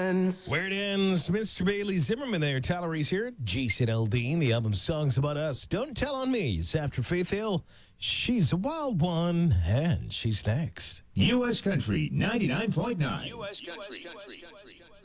ends. Where it ends, Mr. Bailey Zimmerman there. Tyler Reese here. Jason Aldean, the album Songs About Us. Don't Tell on Me. It's after Faith Hill. She's a wild one, and she's next. U.S. Country 99.9. U.S. Country.